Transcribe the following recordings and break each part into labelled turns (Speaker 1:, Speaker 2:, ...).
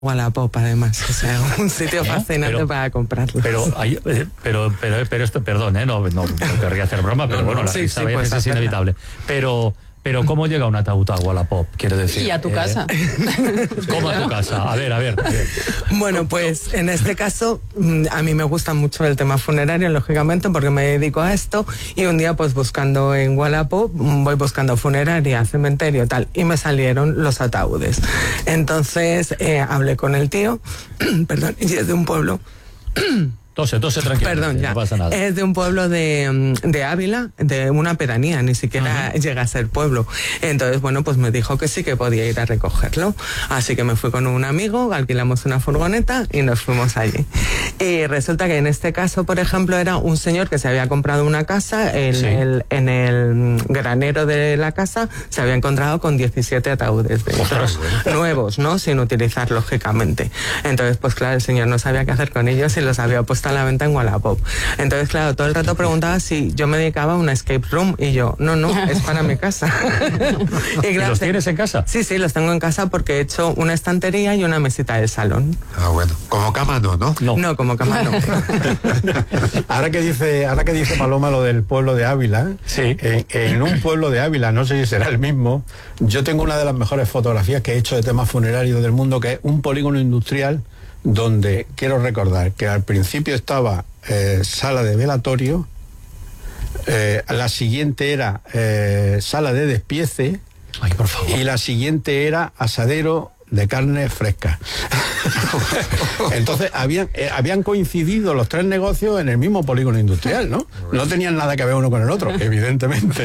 Speaker 1: Wallapop, además, o sea, un sitio fascinante para comprarlo.
Speaker 2: Pero esto, perdón, no querría hacer broma, pero bueno, la risa pues es inevitable. Pero ¿cómo llega un ataúd a Wallapop? Quiero decir.
Speaker 3: Y a tu casa.
Speaker 2: ¿Cómo a tu casa? A ver.
Speaker 1: Bueno, pues en este caso, a mí me gusta mucho el tema funerario, lógicamente, porque me dedico a esto, y un día pues buscando en Wallapop, voy buscando funeraria, cementerio, tal, y me salieron los ataúdes. Entonces hablé con el tío, perdón, y es de un pueblo...
Speaker 2: Tose tranquilo.
Speaker 1: Perdón, ya.
Speaker 2: No pasa nada.
Speaker 1: Es de un pueblo de Ávila, de una pedanía, ni siquiera llega a ser pueblo. Entonces, bueno, pues me dijo que sí que podía ir a recogerlo. Así que me fui con un amigo, alquilamos una furgoneta y nos fuimos allí. Y resulta que en este caso, por ejemplo, era un señor que se había comprado una casa, en el granero de la casa se había encontrado con 17 ataúdes nuevos, ¿no? Sin utilizar, lógicamente. Entonces, pues claro, el señor no sabía qué hacer con ellos y los había puesto a la venta en Wallapop. Entonces, claro, todo el rato preguntaba si yo me dedicaba a una escape room, y yo, no, es para mi casa.
Speaker 2: Y claro, ¿los tienes en casa?
Speaker 1: Sí, los tengo en casa porque he hecho una estantería y una mesita de salón.
Speaker 4: Ah, bueno. Como cama no.
Speaker 1: No, como cama no.
Speaker 4: Ahora que dice Paloma lo del pueblo de Ávila,
Speaker 2: sí.
Speaker 4: En un pueblo de Ávila, no sé si será el mismo, yo tengo una de las mejores fotografías que he hecho de temas funerarios del mundo, que es un polígono industrial donde quiero recordar que al principio estaba sala de velatorio, la siguiente era sala de despiece.
Speaker 2: Ay, por favor.
Speaker 4: Y la siguiente era asadero de carne fresca. Entonces habían coincidido los tres negocios en el mismo polígono industrial, ¿no? No tenían nada que ver uno con el otro, evidentemente.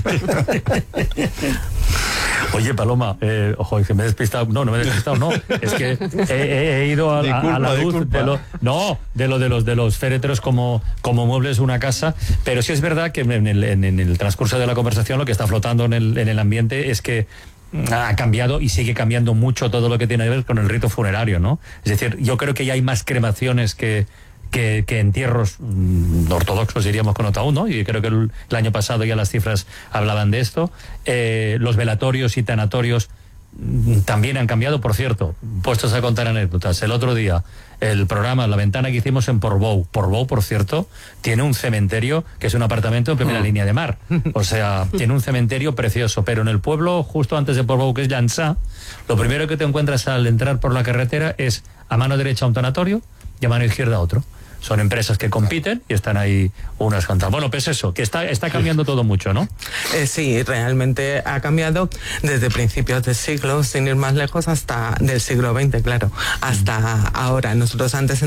Speaker 2: Oye, Paloma, ojo, que me he despistado. No me he despistado, no. Es que he ido a la luz de los féretros como muebles de una casa, pero sí es verdad que en el transcurso de la conversación lo que está flotando en el ambiente es que ha cambiado y sigue cambiando mucho todo lo que tiene que ver con el rito funerario, ¿no? Es decir, yo creo que ya hay más cremaciones que entierros ortodoxos, diríamos, con ataúd, ¿no? Y creo que el año pasado ya las cifras hablaban de esto. Los velatorios y tanatorios también han cambiado, por cierto, puestos a contar anécdotas. El otro día, el programa La Ventana que hicimos en Portbou, por cierto, tiene un cementerio que es un apartamento en primera línea de mar. O sea, tiene un cementerio precioso, pero en el pueblo, justo antes de Portbou, que es Llançà, lo primero que te encuentras al entrar por la carretera es a mano derecha un tanatorio y a mano izquierda otro. Son empresas que compiten y están ahí unas contra. Bueno, pues eso, que está cambiando todo mucho, ¿no?
Speaker 1: Sí, realmente ha cambiado desde principios del siglo, sin ir más lejos, hasta del siglo XX, claro, hasta ahora. Nosotros antes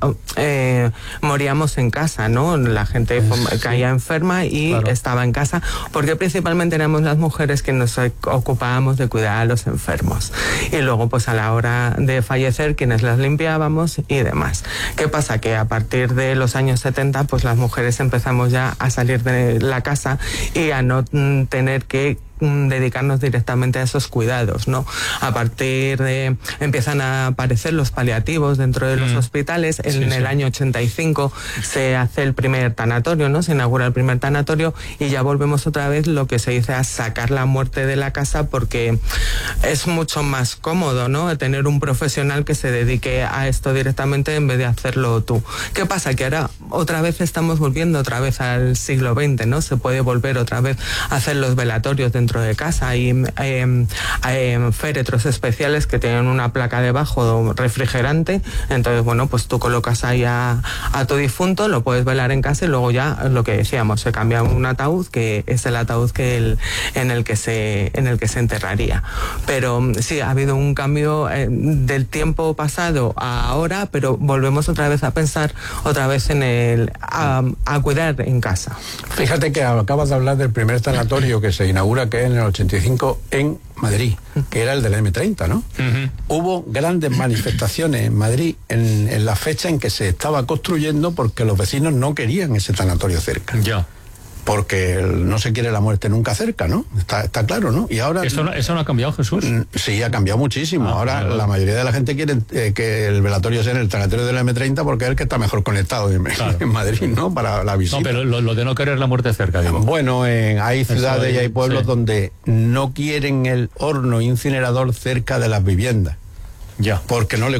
Speaker 1: moríamos en casa, ¿no? La gente caía enferma y estaba en casa, porque principalmente éramos las mujeres que nos ocupábamos de cuidar a los enfermos. Y luego, pues a la hora de fallecer, quienes las limpiábamos y demás. ¿Qué pasa? Que a partir de los años 70, pues las mujeres empezamos ya a salir de la casa y a no tener que dedicarnos directamente a esos cuidados, ¿no? A partir de empiezan a aparecer los paliativos dentro de los hospitales. En el año 85 se hace el primer tanatorio, ¿no? Se inaugura el primer tanatorio y ya volvemos otra vez lo que se dice a sacar la muerte de la casa, porque es mucho más cómodo, ¿no? Tener un profesional que se dedique a esto directamente en vez de hacerlo tú. ¿Qué pasa? Que ahora otra vez estamos volviendo otra vez al siglo XX, ¿no? Se puede volver otra vez a hacer los velatorios dentro de casa. Hay féretros especiales que tienen una placa debajo refrigerante, entonces bueno, pues tú colocas ahí a tu difunto, lo puedes velar en casa y luego ya lo que decíamos, se cambia un ataúd que es el ataúd en el que se enterraría. Pero sí, ha habido un cambio del tiempo pasado a ahora, pero volvemos otra vez a pensar otra vez en a cuidar en casa.
Speaker 4: Fíjate que acabas de hablar del primer tanatorio que se inaugura, que es en el 85 en Madrid, que era el del M30, ¿no? Hubo grandes manifestaciones en Madrid en la fecha en que se estaba construyendo, porque los vecinos no querían ese tanatorio cerca.
Speaker 2: Ya.
Speaker 4: Porque no se quiere la muerte nunca cerca, ¿no? Está claro, ¿no? Y ahora...
Speaker 2: ¿Eso no ha cambiado, Jesús?
Speaker 4: Sí, ha cambiado muchísimo. Ahora la mayoría de la gente quiere que el velatorio sea en el tanatorio del M30 porque es el que está mejor conectado en Madrid, ¿no? Para la visita.
Speaker 2: No, pero lo de no querer la muerte cerca, digo.
Speaker 4: Bueno, hay ciudades y hay pueblos donde no quieren el horno incinerador cerca de las viviendas.
Speaker 2: Ya.
Speaker 4: Porque no le